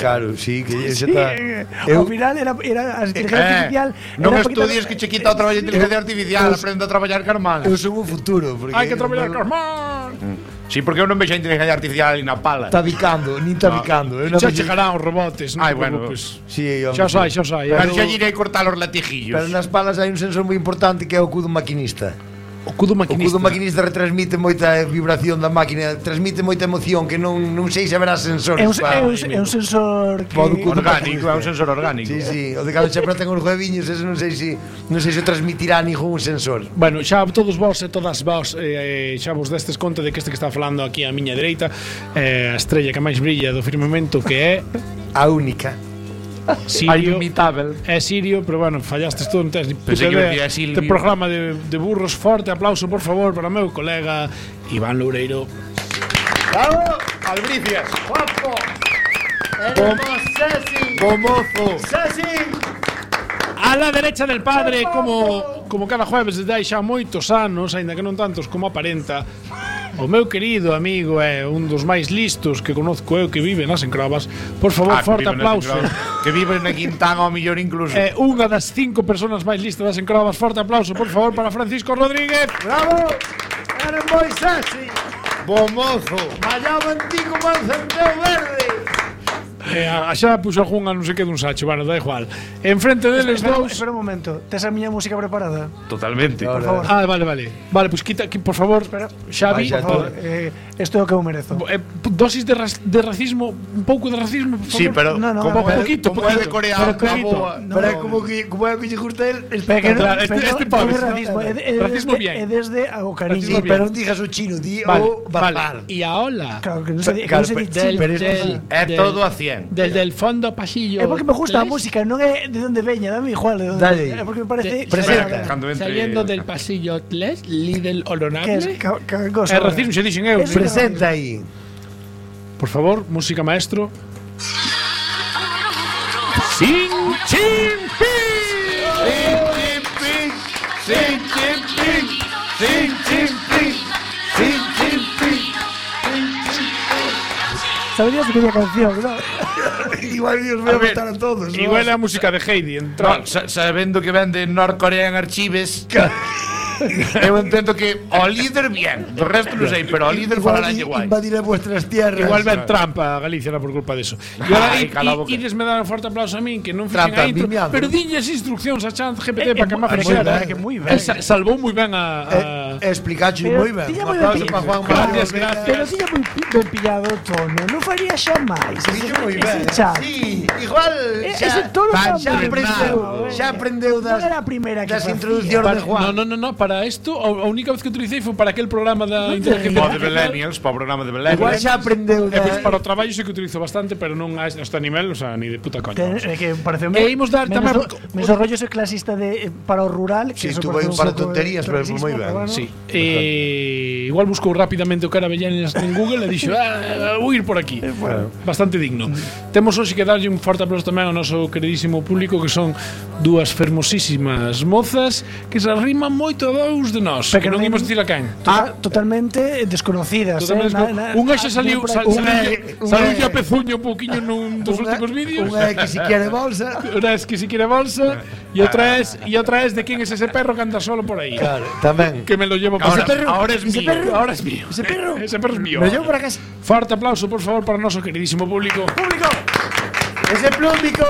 Claro, sí, que Sí, ao final era a inteligencia artificial. Non estudies que che quita o traballo de inteligencia artificial, aprende a traballar carmal. Eu son o futuro, porque hai que traballar carmal. Sí, porque eu non vexo a inteligencia artificial ali na pala. Está bicando, nin está bicando. Xa chegarán os robotes, non Ai, te bueno. preocupes. Sí, Xa sai. Pero xa irei cortar os latijillos. Pero nas palas hai un sensor moi importante que é o cudo maquinista. O cudo maquinista. O cudo maquinista retransmite moita vibración da máquina, transmite moita emoción que non sei se haberá sensores. É un sensor que orgánico, é un sensor orgánico. Sí, o de cando xa ten os hueviños, ese non sei se transmitirá ningún sensor. Bueno, xa todos vos e todas vos xa vos destes conta de que este que está falando aquí á miña dereita a estrella que máis brilla do firmamento, que é a única. Sirio, é Sirio, pero bueno, fallastes todo, non tes ni puta idea. Este programa de burros. Forte aplauso, por favor, para o meu colega Iván Loureiro. Bravo, Albricias, guapo. Bomozo. A la derecha del padre, como cada jueves desde hai xa moitos anos, aínda que non tantos como aparenta, o meu querido amigo é un dos máis listos que conozco eu, que vive nas Encrobas. Por favor, forte aplauso. Que vive na Quintana, ao millor incluso. É unha das 5 persoas máis listas das Encrobas. Forte aplauso, por favor, para Francisco Rodríguez. Bravo. Era moi sexy. Bomozo. Mallaba en ti como un centeo verde. Xa puxo algunha non sei que dun sacho, bueno, da igual. Enfrente deles dous. Espera un momento, tes a miña música preparada? Totalmente. Por favor. Vale. Vale, pues quita, por favor, Xavi, por favor. Isto é o que eu merezo. Dosis de racismo, un pouco de racismo, por favor. Sí, pero como poquito, como é de Corea, pero é como que lle gusta el. Este pobre racismo bien. É desde o cariño. Sí, pero non digas o chino, di o barbal. E a ola. Claro, que non se di chino. É todo a 100. Desde el fondo pasillo. É porque me gusta a música, non é de onde veña, dame igual. Dale. É porque me parece. Presenta. Saliendo del pasillo Les, Lidl honorable. Que cosa. É racismo, se dixen eu. Presenta aí. Por favor, música maestro. Sin Jinping. Sin Jinping. Sin Jinping. Sin Jinping. Saberías que aquella canción, ¿no? Igual os veo votar a todos. Igual é a música de Heidi. Sabendo que ven de Norcorea en archives. Eu entendo que o líder bien, do resto non sei, pero o líder falará igual. Invadiré vuestras tierras. Igual ven Trump a Galicia por culpa deso. E agora ides me dar un forte aplauso a min, que non fixen a intro, pero diñes instruccións a Chat GPT para que me fixera. Salvou moi ben a explicache moi ben. Un aplauso para Juan Manuel. Pero tiña moi ben pillado o tono, non faría xa máis. Fixo moi ben. Sí, igual xa aprendeu das introduccións de Juan. No, para isto, a única vez que utilicei foi para aquel programa da inteligencia de Millennials, para o programa de Millennials. Igual xa aprendeu para o traballo sí que utilizo bastante, pero non a este nivel, o sea, ni de puta coña. Que pareceu imos dar tamén menos rollo ese clasista de para o rural, que eso tuve un par de tonterías, pero moi ben. Sí. Igual buscou rapidamente o cara Millennials en Google e dixo, vou ir por aquí. Bastante digno. Temos hoxe que darlle un forte aplauso tamén ao noso queridísimo público, que son dúas fermosísimas mozas que se arriman moito a dous de nós, que non imos dicir a quen. Totalmente desconocidas. Unha xa saliu a pezuño un pouquiño nun dos últimos vídeos. Unha é que si quere bolsa. Unha é que si quere bolsa. E outra é de quen é ese perro que anda solo por aí. Claro, tamén. Que me lo llevo para casa. Ahora es mío. Ese perro es mío. Me lo llevo para casa. Forte aplauso, por favor, para o noso queridísimo público. Ese plúmbico.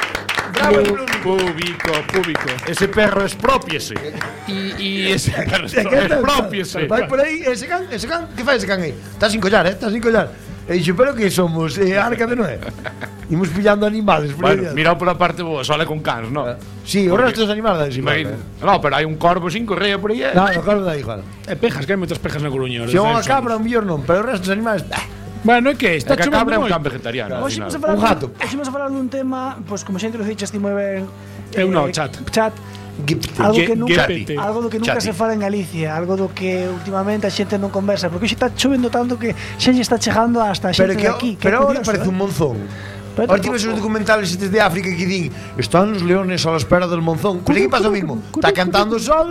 Público. Ese perro expropiese. E ese perro expropiese. Vai por aí, ese can, que fai ese can aí? Está sin collar, está sin collar. E dixo, pero que somos? Arca de Noé. Imos pillando animales. Bueno, mirao pola parte boa, só con cans, non? Sí, o resto dos animales non, pero hai un corvo sin correa por aí. Non, o corvo da igual. E pejas, que hai moitas pejas na Coruña. Se unha cabra, un millor non, pero o resto dos animales... Bueno, é que está chovendo cabra é un can vegetariano. Hoxe imos a falar dun tema, pois como xa introduciches ti moi ben. Chat. Algo do que nunca se fala en Galicia, algo do que últimamente a xente non conversa, porque hoxe está chovendo tanto que xa lle está chegando hasta a xente de aquí. Pero agora parece un monzón. Ahora tienes os documentales estes de África que din están os leones a la espera del monzón. Pues aquí pasa o mismo. Está cantando o sol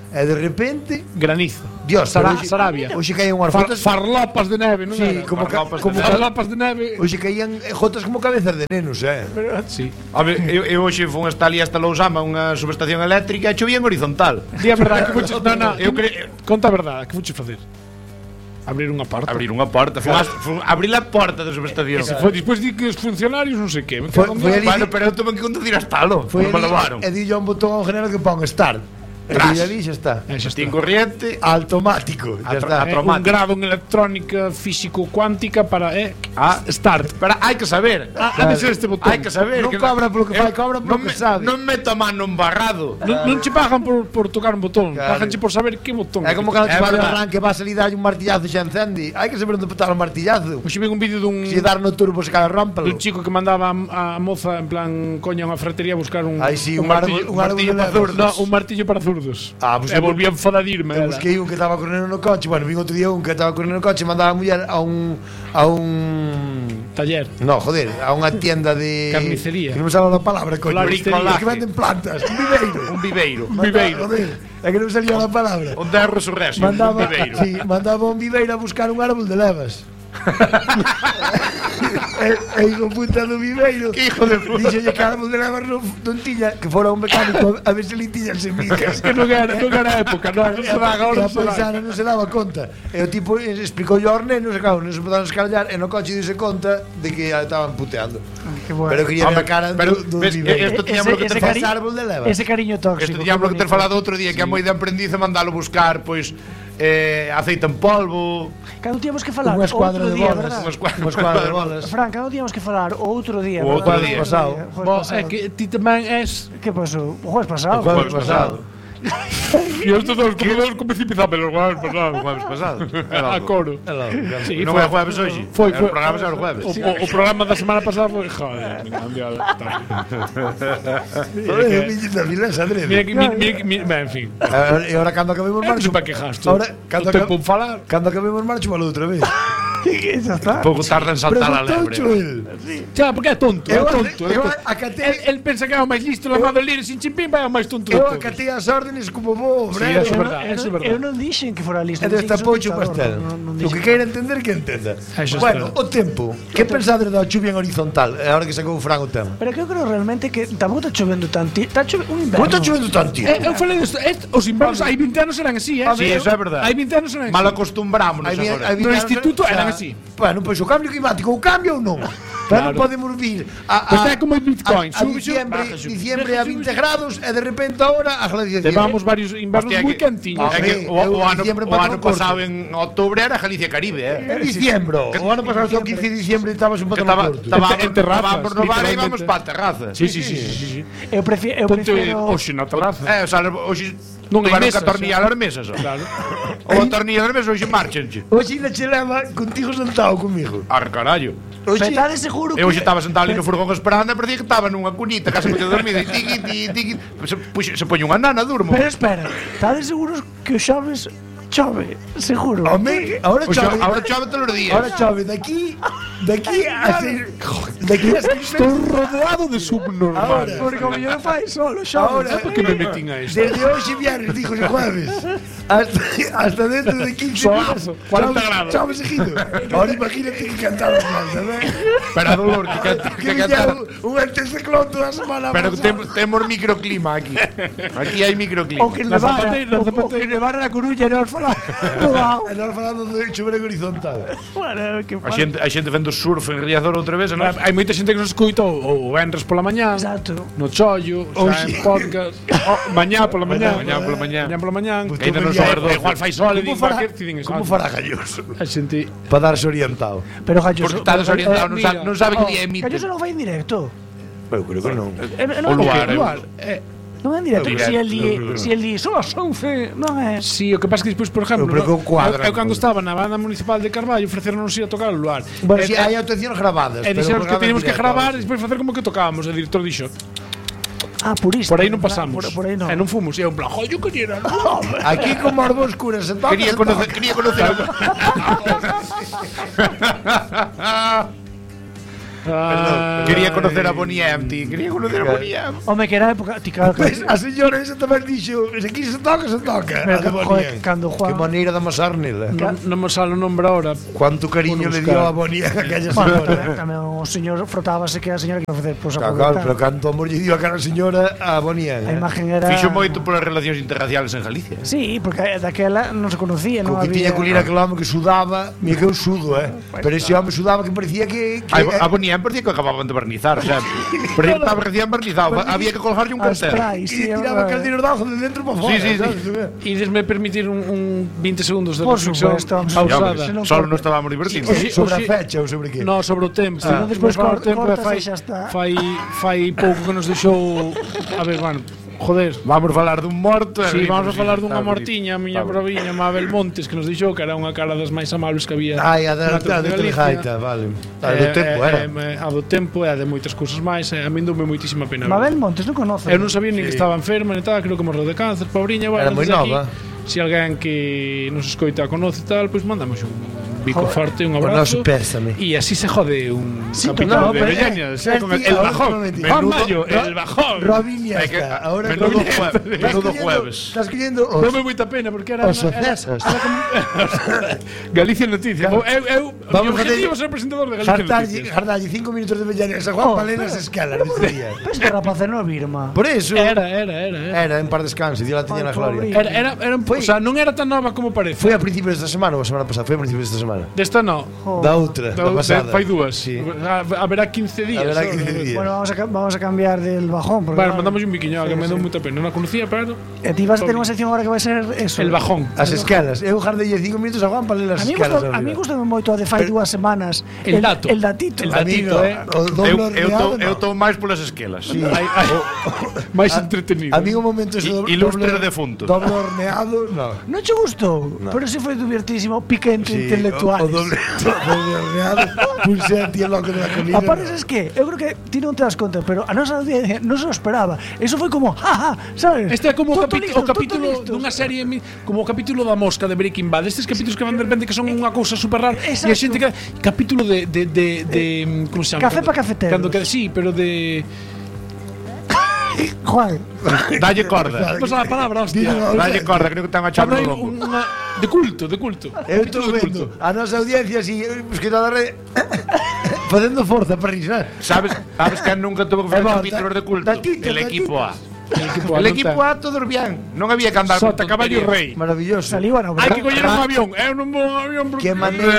E de repente, granizo. Dios, Sarabia. Hoxe caían unhas fotos. Farlopas de neve, non? Sí, como farlopas de neve. Hoxe caían jotas como cabezas de nenos, Sí. A ver, eu hoxe fun hasta ali hasta Lousama, unha subestación eléctrica, e chovía en horizontal. Di a verdade que fuches. Conta a verdade, que fuches facer? Abrir unha porta. Abrir unha porta, abrir a porta da subestación. Despois di que os funcionarios non sei que. Bueno, pero eu tuve que conducir hasta lo. Foi me levaron. E di un botón ao general que pon start. E ali xa está. Tin corriente, automático. Ya está. Un grado en electrónica físico-cuántica para start. Pero hai que saber. Ha de ser este botón. Hai que saber. Non cobra polo que fai, cobra polo que sabe. Non meto a mano embarrado. Non che pagan por tocar un botón, paganche por saber que botón. É como cando che vai arranque, vas a salir dar un martillazo e xa encende. Hai que saber onde botar o martillazo. Hoxe ven un vídeo dun se dar no turbo se cada rómpalo. Un chico que mandaba a moza en plan coña unha ferretería a buscar un martillo para zurdos. No, un martillo para zurdos. Pues volví a enfadarme. Busquei un que estaba correndo no coche. Bueno, vin outro día un que estaba correndo no coche e mandaba a muller a un taller. No, joder, a unha tienda de carnicería. Que non me sale a palabra, coño. Que venden plantas, un viveiro. Joder, é que non salía a palabra. Un de resurrección, un viveiro. Sí, mandaba un viveiro a buscar un árbol de levas. E hijo puta do viveiro. Que hijo de puta. Dixolle que árbol de levas non tiña, que fora un mecánico a ver se li tiñan semillas. Que non era época, non se daba conta. E o tipo explicou aos nenos, e claro, non se podaron escarallar, e no coche dise conta de que estaban puteando. Pero quería ver a cara do viveiro. Esto tiñamos que ter falado árbol de levas. Ese cariño tóxico. Esto tiñamos que ter falado outro día, que a moi de aprendiz a mandalo buscar, pois aceite en polvo. Cando tíamos que falar unha escuadra de bolas, unha escuadra de bolas. Fran, cando tíamos que falar outro día, o outro día pasado. É que ti tamén es. Que pasou? O jueves pasado. O jueves pasado. E estos dos comecei a empezar pelo jueves pasado. A coro. Sí, non é jueves hoxe. Foi. O programa era o jueves. O programa da semana pasada foi, joder, me cambiou. Joder, miñita vilesa, adrede. Mira, en fin. E ahora cando acabemos marcho, para que gasto. Ahora cando tempo falar. Cando acabemos marcho, vale outra vez. Xa está. Pouco tarda en saltar a lebre. Xa, porque é tonto. El pensa que é o máis listo, la madre libre sin chimpín, vai o máis tonto. Eu acatei as órdenes como vos, eso é verdade. Eu non dixen que fora listo. É desta pocho pastel. O que queira entender que entenda. Bueno, o tempo. Que pensades da chuvia en horizontal? Agora que sacou o Fran o tema. Pero que eu creo realmente que tampouco está chovendo tanto. Está chovendo un inverno. Está chovendo tanto. Eu falei disto, os invernos hai 20 anos eran así, Sí, eso é verdade. Hai 20 anos eran así. Mal acostumbrámonos agora. No instituto eran así. Bueno, pois o cambio climático ou cambia ou non. Pero non podemos vir Pois é como o Bitcoin, diciembre a 20 grados e de repente agora a gladiación. Levamos varios invernos moi quentiños. O ano pasado en outubro era Galicia Caribe, En diciembre. O ano pasado o 15 de diciembre estabas un pouco no corto. En terrazas. Por no bar e vamos para a terraza. Sí. Eu prefiro hoxe na terraza. O sea, hoxe non hai mesas. Que tornillar as mesas, claro. O tornillar as mesas hoxe marchenche. Hoxe ainda che leva contigo sentado comigo. Ar carallo. Petade seguro que eu hoxe estaba sentado ali no furgón esperando e parecía que estaba nunha cunita, case me quedou dormido e tiqui, se poñe unha nana, durmo. Pero espera, estades seguros que o xoves chove, seguro? Ahora chove todos os días. Ahora chove daqui a estou rodeado de subnormal. Porque o mellor fai solo chove. Ahora, por que me metín a isto? Desde hoxe viernes, dijo el jueves, hasta dentro de 15 días. 40 grados. Chove seguido. Ahora imagínate que cantaba ¿sabes? Pero a dolor, que cantaba. Un anteciclón toda semana. Pero temos microclima aquí. Aquí hai microclima. O que levara na Coruña e non falar. E non falando de chover en horizontal. Bueno, que a xente vendo surf en Riazor outra vez, non? Hai moita xente que nos escuita o venres pola mañá. Exacto. No chollo, en podcast. Mañá pola mañá. Mañá pola mañá. Que ainda non son igual fai sol e como fará Galloso? A xente para darse orientado. Pero Galloso porque está desorientado, non sabe que día emite. Galloso non vai en directo. Eu creo que non. O lugar. Non é en directo, si el di son as 11, non é. Si, o que pasa que despois, por exemplo, eu cando estaba na banda municipal de Carballo ofreceronos ir a tocar o lugar. Bueno, si hai actuacións grabadas. E dixemos que teníamos que gravar e despois facer como que tocábamos, o director dixo. Por isto. Por aí non pasamos. Por aí non. E non fomos, e eu en plan, yo quería. Aquí con morbos curas sentados. Quería conocer. Quería conocer a Bonnie M. Home, que era época. A señora esa tamén dixo, se aquí se toca. Cando Juan. Que maneira de amasar nela. Non me sale o nombre ahora. Cuánto cariño le dio a Bonnie a aquella señora. Tamén o señor frotábase que a señora que ia facer pois a Claro, pero canto amor lle dio a cara a señora a Bonnie. A imagen era... Fixo moito polas relacións interraciales en Galicia. Sí, porque daquela non se conocía, non había... Que tiña que lir aquel home que sudaba, mira que eu sudo, pero ese home sudaba que parecía que... A Bonnie parecía que acababan de barnizar, o sea, pero estaba recién barnizado, había que colgarlle un cartel. E tiraba caldinos de ajo de dentro para fora. Sí. E desme permitir un 20 segundos de reflexión pausada. Solo non estábamos divertindo. Sobre a fecha ou sobre que? No, sobre o tempo. Despois fai pouco que nos deixou... A ver, bueno, joder, vamos a falar dun morto. Sí, vamos a falar dunha mortiña, a miña proviña, Mabel Montes, que nos dixou que era unha cara das máis amables que había. Ai, a de Telejaita, vale. A do tempo era. A do tempo e a de moitas cousas máis, a min doume moitísima pena. Mabel Montes non conoce. Eu non sabía nin que estaba enferma, ni tal, creo que morreu de cáncer, pobriña, bueno, era moi nova. Se alguén que nos escoita conoce tal, pois mandamos un bico forte, un abrazo. Y así se jode un capítulo de Bellañas, con el bajón. El bajón. Robin y hasta. Ahora menudo jueves. Estás creyendo. Non me moita pena porque era Galicia Noticias. Vamos a ser presentador de Galicia Noticias. Jardalle 5 minutos de Bellañas a Juan Palenas escalas deste día. Pero este rapaz no Birma. Por eso. Era en par descanso, Dios la tiña na gloria. O sea, non era tan nova como parece. Foi a principios desta semana ou a semana pasada? Foi a principios desta semana. Desta no. Da outra, da pasada. Fai dúas. Sí. Haberá 15 días. Haberá 15 días. Bueno, vamos a cambiar del bajón. Bueno, mandamos un biquiño que me dou moita pena. Non a conocía, pero... E ti vas a ter unha sección agora que vai ser eso. El bajón. As escalas. Eu jardelle 5 minutos a Juan para ler as escalas. A mí gustame moito a de fai 2 semanas. El dato. El datito. El datito, Eu estou máis polas esquelas. máis entretenido. A mí un momento eso ilustre defunto. Doble horneado, no. Non che gustou? Pero si foi divertísimo, pique entre intelectuales. O doble horneado, pulse a ti loco de la colina. Aparte es que, eu creo que ti non te das conta, pero a nosa audiencia non se lo esperaba. Eso foi como, sabes? Este é como o capítulo dunha serie, como o capítulo da mosca de Breaking Bad. Estes capítulos que van de repente que son unha cousa super rara. E a xente que capítulo de como se chama? Café pa cafeteros. Cando que sí, pero de Juan, dalle corda. Pues a palabra, hostia. Dalle corda, creo que ten a chave no lombo. De culto. Eu estou vendo a nosa audiencia así, que toda a rede facendo forza para risar. Sabes que nunca tuvo que facer capítulos de culto? El equipo A. El equipo A todos bien. Non había que andar Sota, caballo rei. Maravilloso. Hai que coller un avión. Eu non vou un avión. Que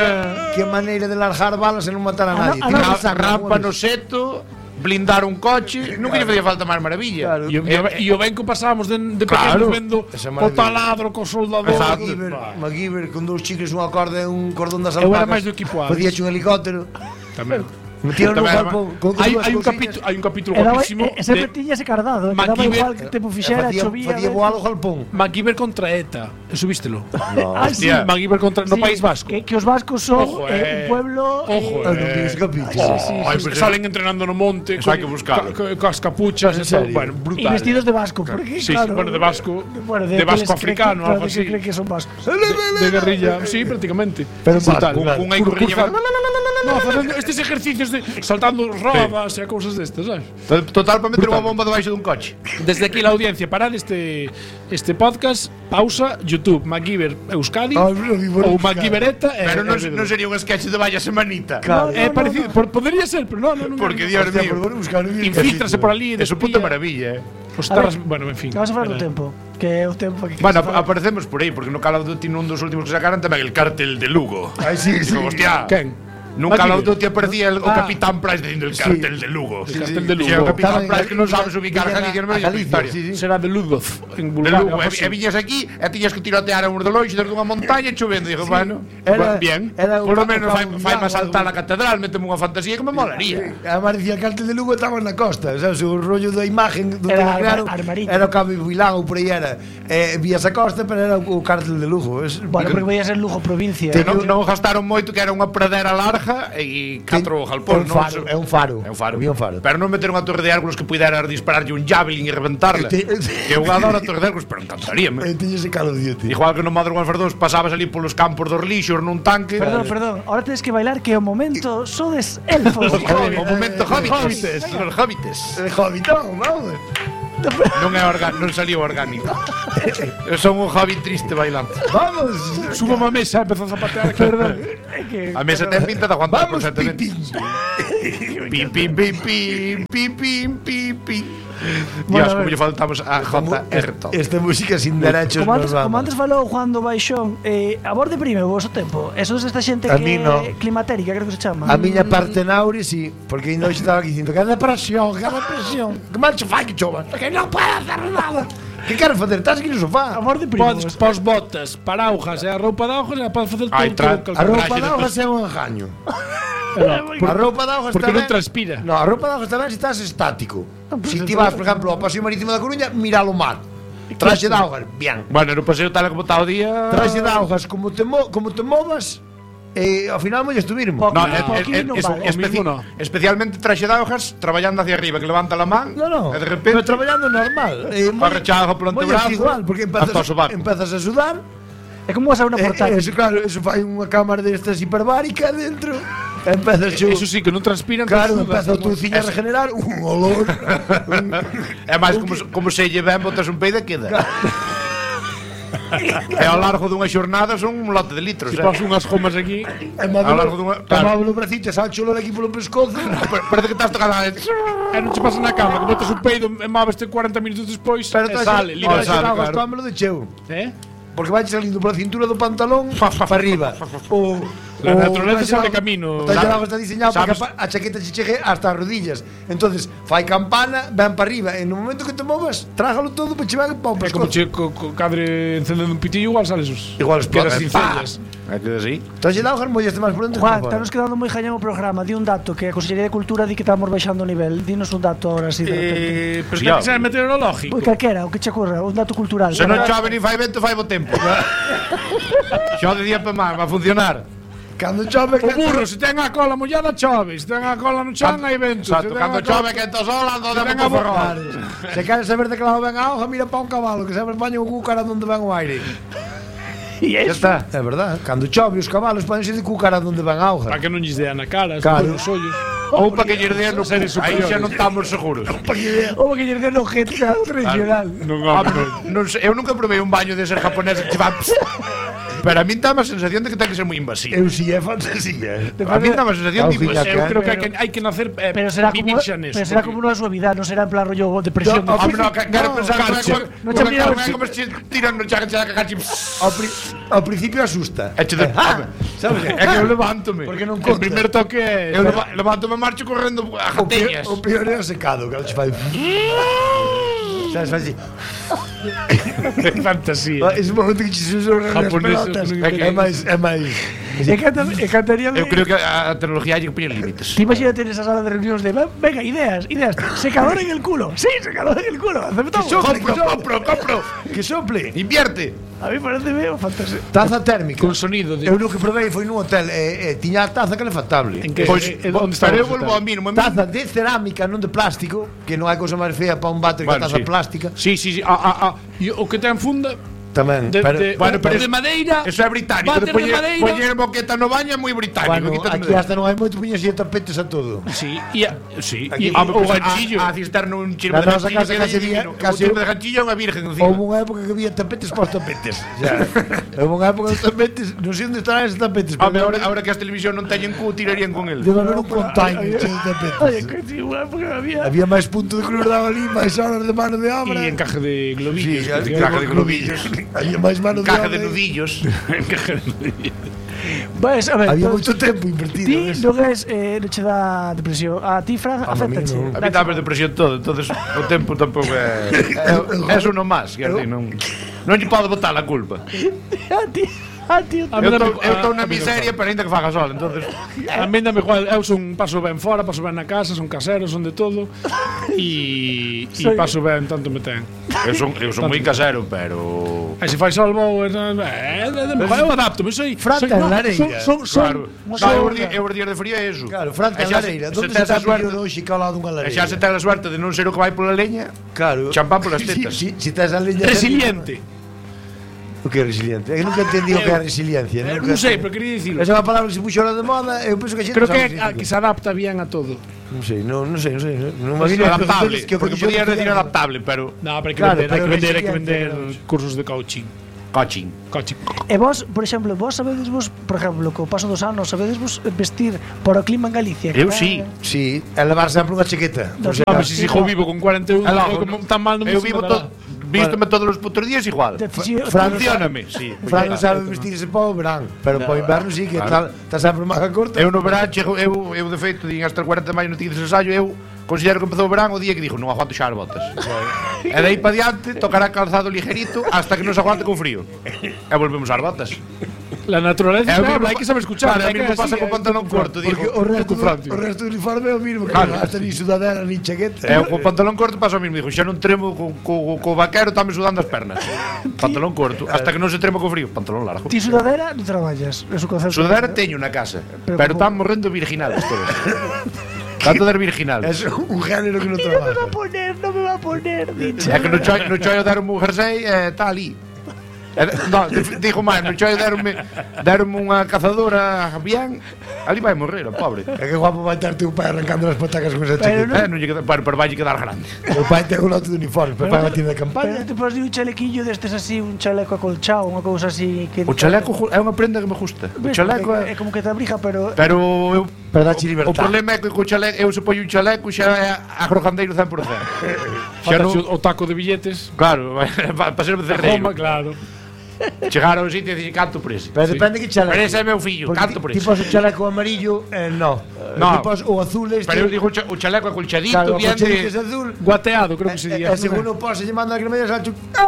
maneira de largar balas e non matar a nadie. Rampa no seto, blindar un coche, nunca lle facía falta máis maravilla. E o ben que pasábamos de pequenos vendo o taladro co soldador. MacGyver con 2 chicles, unha corda e un cordón das alpacas. Eu era máis do equipo A. Facíache un helicóptero. Tamén. Metieron un galpón con hai un capítulo guapísimo. Sempre tiña ese cardado, que daba igual que tempo fixera, chovía. Facía voar o galpón. MacGyver contra ETA. Subístelo. Hostia. MacGyver contra no País Vasco. Que os vascos son un pueblo. Ojo, non vi ese capítulo. Salen entrenando no monte. Hai que buscar. Cas capuchas, bueno, brutal. Y vestidos de vasco, porque claro. Bueno, de vasco. De vasco africano, algo así. Cree que son vascos. De guerrilla, sí, prácticamente. Pero brutal. Con unha guerrilla. No, facendo estes ejercicios de saltando rodas e cousas destas, sabes? Total para meter unha bomba debaixo dun coche. Desde aquí la audiencia, parad este podcast, pausa, YouTube, MacGyver Euskadi ou MacGyver ETA. Pero non sería un sketch de vaya semanita. É parecido, podría ser, pero non. Porque Dios mío, infiltrase por ali. É su puta maravilla, Bueno, en fin. Vamos a falar do tempo. Que é o tempo que... Bueno, aparecemos por aí, porque no Call of Duty nun dos últimos que sacaran tamén el cártel de Lugo. Ai, sí. Hostia. Quen? Nunca Call of Duty aparecía o Capitán Price dicindo el cartel de Lugo. El cartel de Lugo. O Capitán Price que non sabes ubicar Galicia no medio da historia. Será de Lugo, en Bulgaria. E viñas aquí e tiñas que tirotear a uns de longe desde unha montaña chovendo. Digo, bueno, bien. Por lo menos fai máis saltar a catedral, meteme unha fantasía que me molaría. Además, dicía el cartel de Lugo estaba na costa. Sabes, o rollo da imagen do que crearon era o Cabo Vilán ou por aí era. Vías a costa, pero era o cartel de Lugo. Bueno, porque vai a ser Lugo provincia. Non gastaron moito, que era unha pradera larga. reja e 4 galpóns. É un faro. Pero non meter unha torre de Hércules que puidera dispararlle un javelin e reventarla. Que eu adoro a torre de Hércules, pero encantaríame. Tiñese calo diote. Igual que no Modern Warfare 2 pasabas ali polos campos dos lixos nun tanque. Perdón, ahora tens que bailar que é o momento sodes elfos. O momento hobbits. Los hobbits. El hobbitón, vamos. Non salió orgánico. Son un hobbit triste bailando. Vamos. Subo a mesa, empezou a zapatear aquí. Perdón. A mesa ten pinta de aguantar Vamos, perfectamente. Pim, pim, pim, pim, pim, pim, pim, pim. Dios, como lle faltamos a J.R. Esta música sin derechos nos vamos. Como antes falou Juan do Baixón, a vos deprime vos o tempo. Eso es esta xente que é climatérica, creo que se chama. A miña parte nauri, sí, porque ainda hoxe estaba aquí dicindo que é depresión. Que mal che fai que chova. Que non pode hacer nada. Que quero facer? Estás aquí no sofá. A vos deprime. Pos botas, paraujas e a roupa de augas, podes facer todo. A roupa de augas é un engaño. A roupa de augas porque non transpira. No, a roupa de augas tamén se estás estático. Se ti vas, por exemplo, ao Paseo Marítimo da Coruña, mira o mar. Traxe de augas, bien. Bueno, no paseo tal como está o día. Traxe de augas, como te movas, ao final molles tu mismo. No, especialmente traxe de augas traballando hacia arriba, que levanta la man. No, e de repente pero traballando normal. Arrechado polo antebrazo. Igual, porque empezas a sudar. É como vas a unha portátil. Eso, claro, eso fai unha cámara destas hiperbárica dentro. Empezas eso sí, que non transpiran. Claro, empeza a tuciña a regenerar un olor. É máis como se lle ben botas un peido e queda. E ao largo dunha xornada son un lote de litros. Se pas unhas gomas aquí. Ao largo dunha... Tomaba no bracito, salcho lo aquí polo pescozo. Parece que estás tocando. E non che pasa na cama, que botas un peido e móveste 40 minutos despois e sale. Libre de augas, tómelo de cheu. Porque vai salindo pola cintura do pantalón para arriba. La naturaleza sabe camino. O talle de auga está diseñado para que a chaqueta che chegue hasta as rodillas. Entonces, fai campana, ven para arriba. E no momento que te movas, trágalo todo para che ver para o pescozo. É como che cadre encendendo un pitillo, igual sales os... Igual quedas sin cellas. É que así. Talle de auga, mollaste máis por dentro. Juan, estamos quedando moi jañán o programa. Di un dato que a Consellería de Cultura di que estamos baixando o nivel. Dinos un dato ahora así de repente. Pero ten que ser meteorológico. Pois calquera, o que che ocurra, un dato cultural. Se non chove ni fai vento, fai bo tempo. Xa de día para máis, va a funcionar. Cando chove, o burro, se ten a cola mollada, chove. Se ten a cola no chan, hai vento. Exacto, cando chove, que to sol, ando de pouco ferrol. Se queres saber de que lado ven a auga, mira para un cabalo, que sempre baña un cúcara onde ven o aire. E eso está, é verdad. Cando chove os cabalos pódense de cúcara onde ven auga. Para que non lles dean na cara, claro. Os ollos. Ou para que lles dean no seres superiores. Aí xa non estamos seguros. Ou para que lles dean no gente tradicional. Eu nunca probei un baño de ser japonés que van... Pero a mí dá a sensación de que ten que ser moi invasivo. Eu si é fantasía. A mí dá a sensación de invasivo. Eu creo que hai que nacer pero será como unha suavidade, non será en plan rollo depresión. No, quero pensar como se tiran no chaga ao principio asusta. Sabes? É que eu levántome. Porque non conta. O primer toque é eu levántome e marcho correndo a jateñas. O peor é o secado, que che fai. Sabes, fai así. Fantasía. Es un momento que se usa japoneses. É máis. Eu creo que a tecnología hai que poñer límites. Ti imagínate nesa sala de reunións de venga, ideas. Secador en el culo. Sí, secador en el culo. Aceptamos. Compro. Que sople. Invierte. A mí parece medio fantasía. Taza térmica. Con sonido. Eu no que probei foi nun hotel tiña a taza calefactable. En que? Onde está? Eu volvo a mí. Taza de cerámica, non de plástico, que non hai cousa máis fea para un váter que a taza plástica. Sí. O que ten funda tamén, pero de madeira. Eso é británico. Poñer boqueta no baño é moi británico. Aquí hasta non hai moito puñes tapetes a todo. Sí, o ganchillo. A cisterna un chirmo de ganchillo. Casi de ganchillo unha virgen encima. Houve unha época que había tapetes para os tapetes. Houve unha época dos tapetes, non sei onde estarán esos tapetes. Ahora que as televisión non teñen cu, tirarían con el. Debe haber un container cheo de tapetes. Oye, que si unha época había máis punto de cruz daba ali, máis horas de mano de obra. E encaje de globillos. Encaje de globillos. Había máis mano de obra. Caja de nudillos. Pues, a ver, había moito tempo invertido. Ti non che dá depresión. A ti, Fran, afectache. A mí dá depresión todo, entonces o tempo tampouco é uno máis, non lle podo botar a culpa. A ti eu estou na miseria, pero ainda que faga sol, entonces a mí dame igual, eu paso ben fora, paso ben na casa, son casero, son de todo e paso ben tanto me ten. Eu son moi casero, pero... Se fai salvo, eu adapto, mas sei... Franta en lareira. Eu os días de frío é eso. Claro, franta en lareira. Donde se está millón hoxe que ao lado dunha lareira? E xa se ten a suerte de non ser o que vai pola leña, champán polas tetas. Si tes a leña... Resiliente. O que é resiliente? Eu nunca entendí o que é resiliencia. Non sei, pero quería dicilo. Esa é unha palabra que se puxo ahora de moda. Eu penso que a xente creo que se adapta bien a todo. Non sei. Non imagino adaptable, porque podía decir adaptable, pero... No, pero hai que vender cursos de coaching. Coaching. E vos, por exemplo, sabedes por exemplo, co paso dos anos, sabedes vestir para o clima en Galicia? Eu sí. Sí, e levar sempre unha chaqueta. Se sigo vivo con 41, tan mal non me vivo todo. Vístome todos os putos días igual. Funcióname, sí. Fran non sabe vestirse para o verán, pero para o inverno sí, que está sempre manga corta. Eu no verán chego, eu de feito, din hasta o 40 de maio non tiñes ensayo, eu considero que empezou o verán o día que dixo non aguanto xa as botas. E de aí para diante tocará calzado ligerito hasta que non se aguante con frío. E volvemos ás botas. La naturaleza habla, hai que saber escuchar. A mí me pasa con pantalón corto, porque o resto do uniforme é o mismo, que hasta ni sudadera ni chaqueta. E con pantalón corto pasa o mismo, dixo, xa non tremo co vaquero, estame sudando as pernas. Pantalón corto, hasta que non se tremo co frío, pantalón largo. Ti sudadera non traballas, é o concepto. Sudadera teño na casa, pero están morrendo virginales todos. Tanto de virginal. Es un género que non trabaja. Non me va a poner, dicho. É que no choio dar un jersey, está ali. No, dijo máis, no choio deronme unha cazadora bien, ali vai morrer, o pobre. É que guapo vai ter teu pai arrancando as patacas con esa chaqueta. Pero vai quedar grande. O pai ten un lote de uniforme, pero vai batir de campaña. Pero te podes dir un chalequillo destes así, un chaleco acolchado, unha cousa así que... O chaleco é unha prenda que me gusta. O chaleco é como que te abriga, pero... Pero dache libertad. O problema é que co chaleco, eu se poño un chaleco xa é agrogandeiro 100%. Xa o taco de billetes. Claro, para ser becerreiro. Claro. Chegar ao sitio e dicir canto por ese. Pero depende que chaleco. Pero ese é meu fillo, canto por ese. Tipo o chaleco amarillo, no. Tipo o azul este. Pero eu digo o chaleco acolchadito, bien de azul, guateado, creo que se di. E según o pose lle manda a cremalla salcho.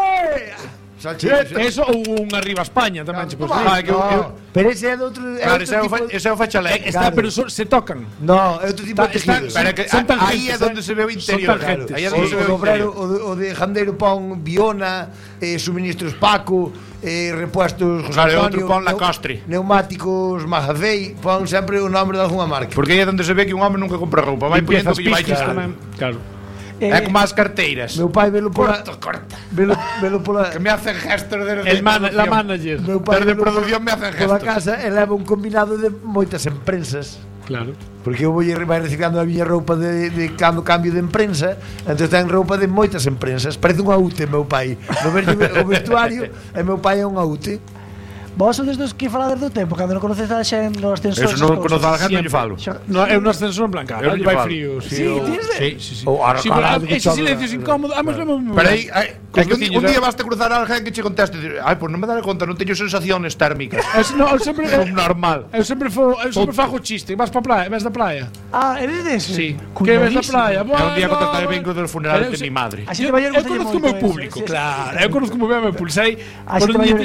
Eso ou un arriba España tamén che pos. Pero ese é de outro. Claro, ese é o fachaleco. Está, pero se tocan. No, é outro tipo de tejido. Aí é onde se ve o interior. Aí é onde se ve o obrero, o de jandeiro pon Biona, suministros Paco, repuestos José Antonio, pon Lacastre, neumáticos Majavei, pon sempre o nome de alguna marca. Porque aí é onde se ve que un home nunca compra roupa, vai poñendo que lle vai tamén. Claro. É como as carteiras. Meu pai velo pola corta. Velo pola que me hacen gestos de la manager. Meu pai de produción me hacen gestos. Pola casa e leva un combinado de moitas empresas. Claro. Porque eu vai reciclando a miña roupa de cando cambio de empresa, entón ten roupa de moitas empresas. Parece unha UTE, meu pai. No ver o vestuario, e meu pai é unha UTE. Vos sodes dos que falades do tempo, cando non conoces a xen no ascensor. Eso non conoces a xen, non lle falo. É un ascensor en Blanca, aí vai frío. Sí, sí. Ou ese silencio incómodo. Pero aí, un día vas a cruzar a alguén que che conteste, ai, pois non me daré conta, non teño sensaciones térmicas. Non, sempre é normal. Eu sempre fago chiste, vas pa praia, ves da praia. Ah, eres dese? Sí. Que ves da praia? Un día contactaré vengo do funeral de mi madre. Eu conozco o meu público, claro. Eu conozco o meu público, sei. Por un día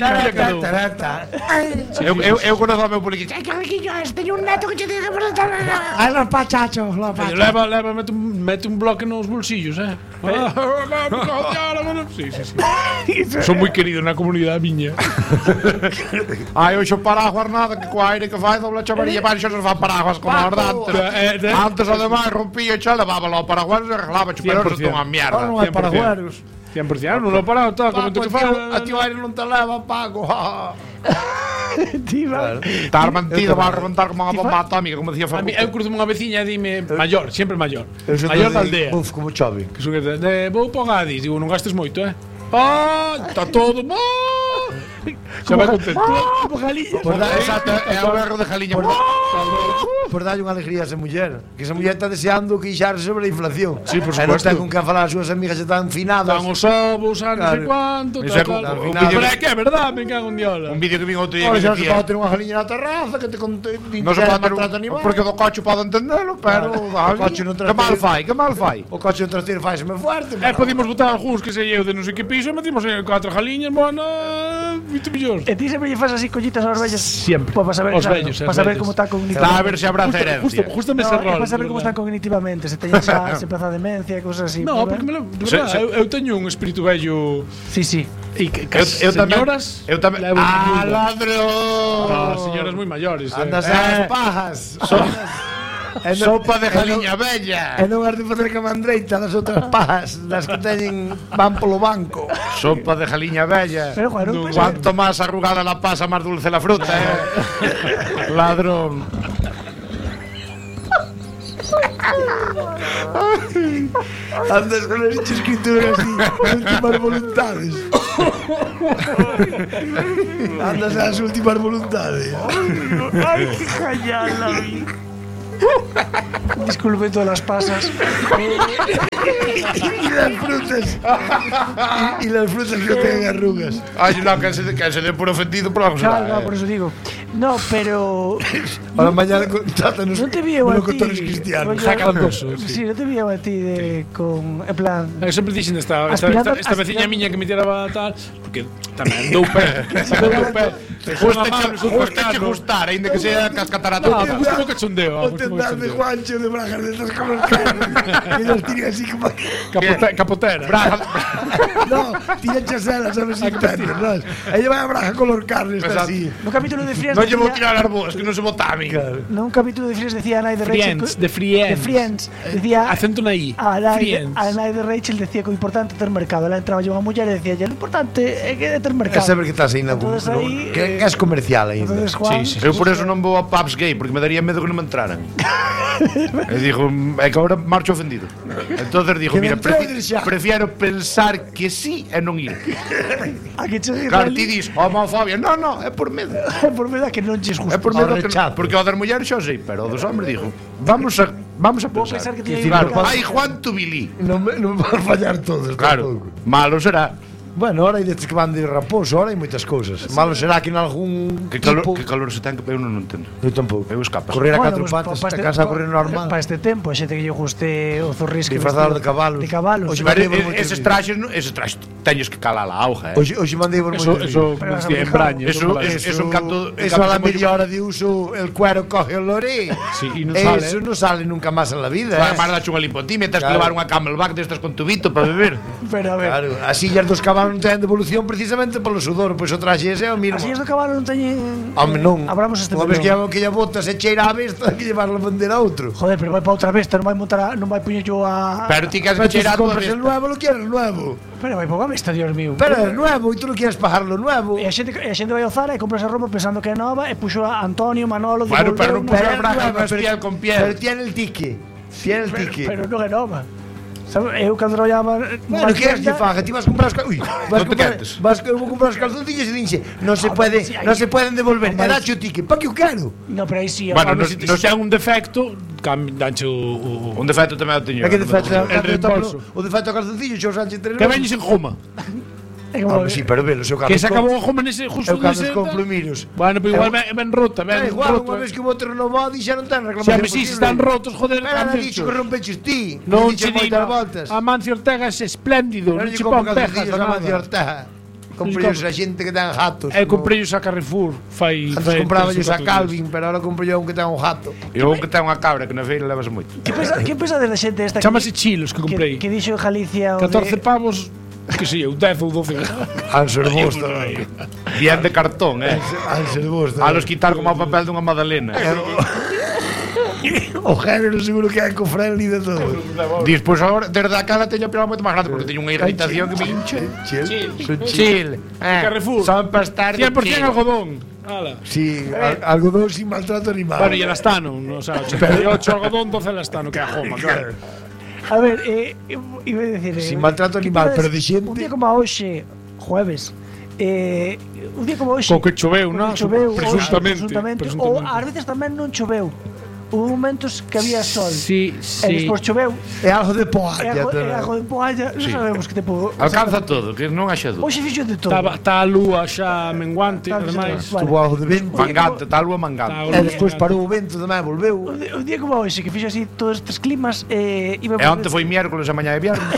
Eu conozco o meu público. Ai, que riquillo, teño un neto que che diga por estar. Ai, los pachachos, los pachachos. Leva, mete un bloque nos bolsillos, Sí. Son moi queridos na comunidade miña. Ai, hoxe o paraguas nada, que co aire que fai dobla chavaría, vai xo nos fan paraguas como os dantes. Antes, ademais, rompía xa, levábalo ao paraguas e arreglaba, pero eso é unha mierda. Non hai paragueros. 100%, non lo parado, todo, como te fai. A ti o aire non te leva, Paco. Está armantido, va a reventar como unha bomba atómica, como decía Facundo. Eu cruzo unha veciña e dime maior, sempre maior. Maior da aldea. Uf, como chove. Que son vou po Gadis, digo, non gastes moito, está todo. Xa vai contento. Como Galiña. Exacto, é o berro de Galiña. Por darlle unha alegría a esa muller. Que esa muller está deseando queixarse sobre a inflación. Sí, por supuesto. Está con que falar as súas amigas están finadas. Están os ovos, non sei cuánto. Pero é que é verdade, me cago en diola. Un vídeo que vin outro día que dicía. Non se pode ter unha galiña na terraza que te conte. Non se pode ter animal. Porque do coche pode entendelo, pero o coche non trasteiro. Que mal fai? O coche non trasteiro faiseme fuerte. Podimos botar algúns que se eu de non sei que piso e metimos 4 galiñas, bueno. moito mellor. E ti sempre lle fas así collitas aos vellos? Sempre. Para saber, Os vellos, para saber como está cognitivamente. A ver se abraza herencia. Justo me ese rol. Para saber como están cognitivamente, se teñen xa se empeza a demencia e cosas así. No, porque eu teño un espírito vello. Sí. E que as señoras levo ladrón. Señoras moi maiores. Andas ás pajas. Sopa de galiña bella. E non has de facer camandreita das outras pajas, das que van polo banco. Sopa de galiña bella. Pero bueno, Cuanto más arrugada la pasa, más dulce la fruta, Ladrón. Andas con as escrituras así, últimas voluntades. Andas ás últimas voluntades. Ay, que callala, disculpe todas las pasas. Y las frutas. Y las frutas que tienen arrugas. Ay, no, que se dé por ofendido por algo. Claro, por eso digo. No, pero. Ahora mañana trátanos. No te veo a ti. Locutores cristianos. Saca el coso. Sí, no te veo a ti con. En plan. Sempre dixen esta veciña miña que me tiraba tal, porque tamén dou pé. Justo che gustar, ainda que sea cascatarata. No, gusto cachondeo. O tendar de Juancho de Bragas de estas como que los tiran así como. Capotera. No, tiran chaselas, sabes, sin perros, ¿no? Ella va a Braga color carne, está así. No capítulo de Friends. No llevo tirar as boas, que non se vota a mí. No, un capítulo de Friends decía a Nai de Rachel. De Friends. Decía. Acento na I. A Nai de Rachel decía que o importante é ter mercado. Ela entraba yo unha muller e decía, lo importante é que é ter mercado. É saber que estás aí na. Que és comercial ainda. Sí. Eu por eso non vou a pubs gay, porque me daría medo que non me entraran. E digo, é que agora marcho ofendido. Entonces digo, mira, prefiero pensar que sí e non ir. Claro, ti dis, homofobia. No, é por medo. É por medo que non lles gusta. É por medo que porque o das mulleres xa sei, pero o dos hombres digo, vamos a pensar. Claro, ai, Juan Tubilí. Non me van fallar todos. Claro, malo será. Bueno, ahora hai destes que van de raposo, ahora hai moitas cousas. Malo será que en algún que calor se ten que eu non entendo. Eu tampouco. Eu escapas. Correr a catro patas, a casa a correr normal. Para este tempo, a xente que lle guste o zorrisque disfrazado de cabalos. De cabalos. Eses traxes teñes que calar a auga, Hoxe mandei por moito. Eso en braño. Eso un canto. Eso a la media hora de uso el cuero coge oloré. Sí, y non sale. Eso non sale nunca máis en la vida. Además da chunga lipotímetro, tens que levar unha Camelback destas con tubito para beber. Pero a ver. Claro, as sillas dos cabalos non ten devolución precisamente polo sudor, pois o traxe ese é o mínimo. As sillas do cabalo non teñen. Home, non. Abramos este melón. Unha vez que lle botas e cheira a besta, que llevarla a vender a outro. Joder, pero vai para outra besta, non vai montar non vai puñer yo a. Pero ti queres que cheira a tua besta. El nuevo, lo quieres nuevo. Pero vai para a besta, Dios mío. Pero é nuevo e tú non quieres pagarlo nuevo. E a xente vai ao Zara e compras a roupa pensando que é nova e puxo a Antonio, Manolo, pero non puxo a braga con piel con piel. Pero tiene el tique. Tiene el tique. Pero non é nova. Eu cando traballaba. Bueno, que es que faga? Ti vas comprar eu vou comprar os calzoncillos e dinxe, non se pueden devolver. E dache o ticket, pa que eu quero? No, pero aí sí. Bueno, se ten un defecto, danche un defecto tamén o teño. É que defecto el reembolso. O defecto do calzoncillo, xo Sánchez 3. Que veñes en Joma. Sí, pero velo, seu que se acabou a Joma nese justo nese. Eu compro miros. Bueno, pero igual ben rota, ben igual, unha vez que o bote renovado e xa non ten reclamación. Xa, si están rotos, joder. Pero non dixo que rompeches ti. Non che moitas voltas. Amancio Ortega é espléndido, non che pon pejas. Amancio Ortega. Comprei a xente que ten gatos. Eu comprei a Carrefour, Antes compraba a Calvin, pero ahora compro un que ten un gato. E un que ten unha cabra que na feira levas moito. Que pesa da xente esta? Chámase Chilos que comprei. Que dixo en Galicia 14 pavos. Que si, eu 10 ou 12. Answer Busto. Bien de cartón, Answer Busto. A los quitar como o papel dunha magdalena. O género seguro que hai co friendly de todo. Despois agora, desde a cara teño a pila moito máis grande porque teño unha irritación que me hincha. Chill. Carrefour. Son pastar de 100% algodón. Sí, algodón sin maltrato animal. Bueno, e el Astano, o sea, 88 algodón, 12 el Astano, que a Joma, claro. A ver, iba a decir... Sin maltrato animal, pero de xente... Un día como a hoxe, jueves, un día como hoxe... Co que choveu, non? Choveu, presuntamente. Ou ás veces tamén non choveu. hubo momentos que había sol. Sí. E despois choveu. É algo de poalla. É algo de poalla. Non sabemos que tempo. Alcanza todo, que non haxa dúda. Hoxe fixo de todo. Está a lúa xa menguante, ademais. Estuvo algo de vento. Mangante, tal lúa mangante. E despois parou o vento, tamén volveu. Un día como hoxe, que fixo así todos estes climas, E onte foi miércoles a mañá de viernes.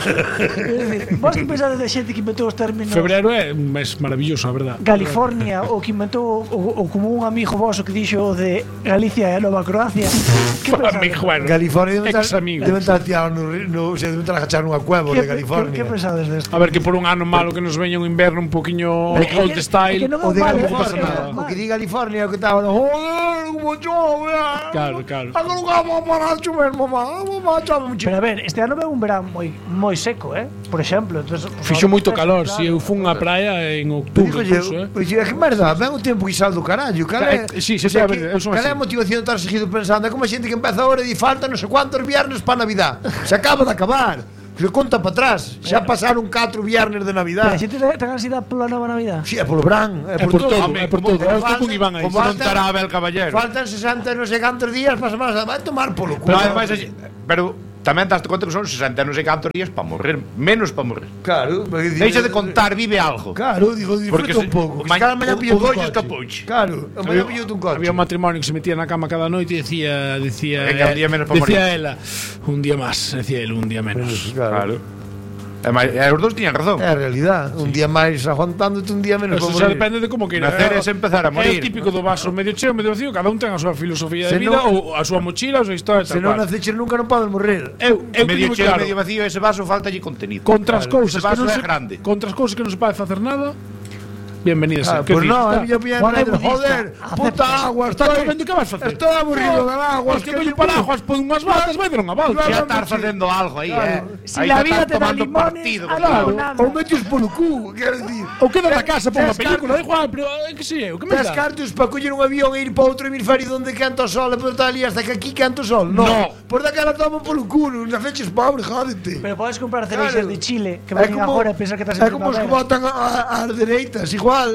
Vos que pensades da xente que inventou os términos Febreiro é un mes maravilloso, a verdad. California, o que inventou o como un amigo voso que dixo o de Galicia e Nova Croacia. Que pensades? Bueno, California ex-amigo. deben estar tirado no, se deben estar agachar nunha cueva de California. Que pensades desto? A ver, que por un ano malo que nos veña un inverno un poquinho old style. O de California, o que di California, o que estaba joder, como chove. Claro. Agora non vamos parar de chover, mamá. Chove mucho. Pero a ver, este ano veu un verán moi seco, Por exemplo, Fixo moito calor, si eu fun á praia en outubro, incluso, Pois é que merda, ven o tempo que sal do carallo, cara. Sí, a ver, eu son Cal é así. a motivación de estar seguido pensando? É como a xente que empeza ahora e di falta non sei cuántos viernes para Navidad. Se acaba de acabar. Se conta para atrás. Xa pasaron 4 viernes de Navidad. A xente ten ansiedade pola nova Navidad. Si, é polo Bran, é por todo. É por todo. Eu estou con Iván aí. Como non estará Abel Caballero. Faltan 60 non sei cantos días para semana, vai tomar polo culo. Pero tamén daste conta que son 60 non sei cantos días para morrer, menos para morrer. Claro, Deixa de contar, vive algo. Claro, digo, disfruta un pouco. Cada mañá pillo pillo un coche. coche. Claro, mañá pillo un coche. Había un matrimonio que se metía na cama cada noite e decía Venga, un día menos para decía morir. ela, un día máis, decía él, un día menos. Claro. E os dous tiñan razón. É a realidad. Un día máis aguantándote, un día menos. Eso xa depende de como queira. Nacer é empezar a É morir. o típico do vaso medio cheo, medio vacío, cada un ten a súa filosofía de Se vida non- ou a súa mochila, a súa historia, Se tal non cual. naceches nunca non podes morrer. Eu Medio digo cheo, claro, medio vacío, ese vaso faltalle contenido. contra as cousas Ese que vaso non é se grande. contra as cousas que non se pode facer nada. Bienvenidas. Pues no, yo pienso, joder, puta agua, Está chovendo, que vas facer? Estoy aburrido del agua. Es que voy para aguas por unhas batas, vai dar unha volta. Ya estar facendo algo aí, Si Aí la xa vida estás te da tomando limones, partido. claro. Ou metes polo cu, quero dicir. Ou queda na casa por unha película, da igual, pero que sei eu, que me Tes dá? cartos para coller un avión e ir para outro hemisferio onde canta o sol e por tal ali hasta que aquí canta o sol. No. Por daquela toman polo cu, nas feches pobre, jódete. Pero podes comprar cereixas de Chile que É venen como- agora e pensar que estás en É como os que primavera. votan as dereitas, igual.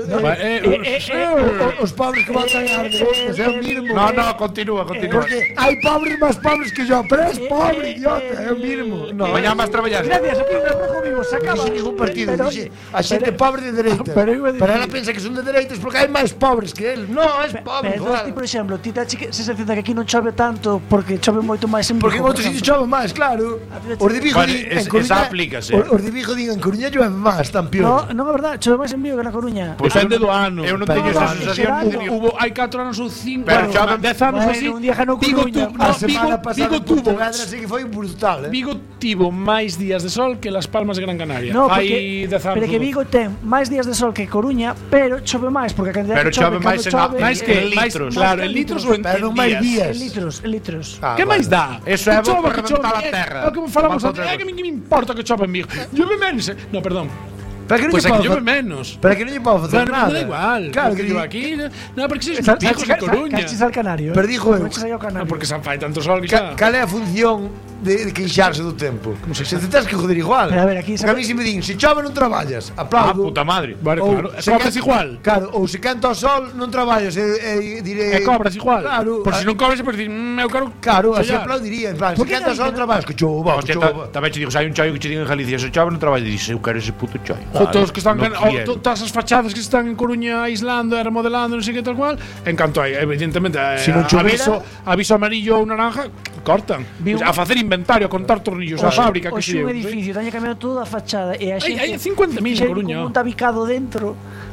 Os pobres que votan as dereitas, é o mínimo. No, continúa. Porque hai pobres máis pobres que yo, pero és pobre, idiota, é o mínimo. No. Mañá vas traballar. Gracias, aquí no rojo vivo, se acaba. Non ningún partido, Pero, dixe, a xente pobre de dereita. pero iba a dicir- Pero ela pensa que son de dereitas porque hai máis pobres que el. No, és pobre, Pero entonces, ti, por exemplo, ti te sensación de que aquí non chove tanto porque chove moito máis en porque en Vigo, outros por sitios exemplo. chove máis, claro. Os de Vigo Vale, din en esa Coruña. aplícase. Os de Vigo din en Coruña chove máis, tan No, peor. non é verdade, chove máis en Vigo que na Coruña. Depende do ano. Eu non Pero teño no, esa sensación. Hai 4 anos ou 5, Pero chove- 10 anos Bueno, así. un día ganou Vigo Coruña. tuvo, A no, semana pasada Vigo en tuvo Pontevedra sí que foi brutal, Vigo tivo máis días de sol que Las Palmas de Gran Canaria. No, Hai porque, 10 anos. pero que Vigo ten máis días de sol que Coruña, pero chove máis porque a cantidad Pero que chove chove máis cando en chove máis que en litros. Claro, en litros ou en Pero non máis días. en litros. Ah, Que máis dá? Eso é Que chova, bo para que chove, reventar a terra. É o que falamos Mata antes. outra É que me importa que chove en Vigo. Chove menos. No, perdón. Pero que non Pois lle é que podo chove fa- menos. Pero que non lle podo facer Claro, nada. me da igual. Claro que que yo di- aquí. No, porque si es pijos en Coruña. Cachis al Canario. Pero dijo eu. Cachis ao Canario. No, porque se fai tanto sol que xa. Cal é a función de queixarse do tempo? Se te tens que joder igual. Pero a ver, aquí Porque a mí se me din, se chove non traballas, Ah, aplaudo. puta madre. Vale, Ou claro. se Cobras can- igual. Claro, ou se canta o sol non traballas e direi E cobras igual. Claro. Por si non cobras, pues dir, eu quero. Claro, así follar. aplaudiría, en plan, se Por que canta o sol non- traballas, que chova, que Hostia, chova. tamén che digo, se hai un choio que che digo en Galicia, se chove non traballa, dices, eu quero ese puto choio. Todos que están No quiero. todas as fachadas que están en Coruña aislando e remodelando, non sei que tal cual, en canto hai, evidentemente, Si non chovera- aviso amarillo ou naranja, cortan. Vi un- A facer inventario, a contar tornillos á fábrica, que Hoxe sei un eu, non sei. edificio, teña cambiado toda a fachada e a xente hai 50.000 en fixeron Coruña. como un tabicado dentro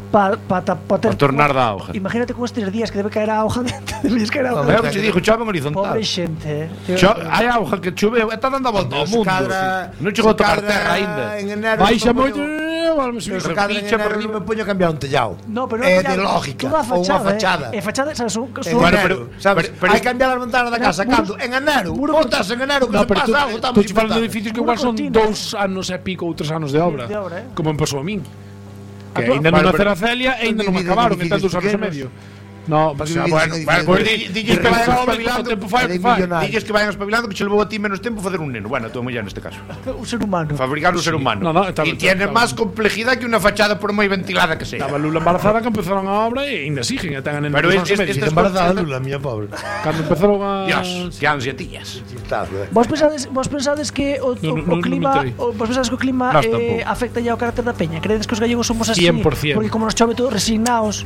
para tornar da auga. Imagínate con estes días que debe caer a auga dentro, debe caer a auga. Eu che digo, chove en horizontal. Pobre xente, Hai auga que chove, está dando a volta ao mundo. Non chegou a tocar terra aínda. En enero Baixa me moito, poño- vamos a Eu subir. se cadra en Picha por enero riba. me poño a cambiar un tellado. No, pero É non de lógica, toda a ou unha fachada. E fachada, sabes, En Bueno, enero, pero- sabes? pero- Hai que cambiar as ventanas da casa cando en enero, botas en enero que No, se pero pasa algo, estamos tú te falando de inventando. edificios que Una igual son cortina. 2 anos e pico ou 3 anos de obra. De obra, Como me pasou a min. Que tú- aínda non Vale, nacer pero- a Celia e aínda non me Vivido en acabaron en edificios tantos anos e pequenos. medio. No, pues dilles que vayan espabilando. Dilles que vayan espabilando que che levou a ti menos tempo facer un neno. Bueno, a tua muller neste caso. Un ser humano. Fabricar un ser humano. E tiene máis complejidade que unha fachada por moi ventilada que sea. Estaba Lula embarazada que empezaron a obra e ainda siguen. Pero esta embarazada Lula, miña pobre. Cando empezaron a... Dios, que ansia tías. Vos pensades que o clima afecta ya o carácter da peña? Credes que os gallegos somos así? 100%. Porque como nos chove todos resignados.